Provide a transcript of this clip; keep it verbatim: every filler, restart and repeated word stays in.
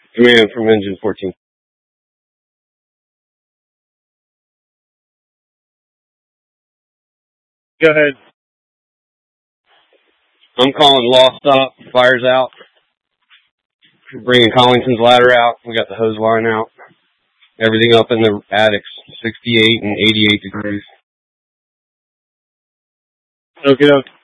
Command from engine fourteen. Go ahead. I'm calling lost stop. Fire's out. We're bringing Collington's ladder out. We got the hose line out. Everything up in the attics, sixty-eight and eighty-eight degrees. Okay.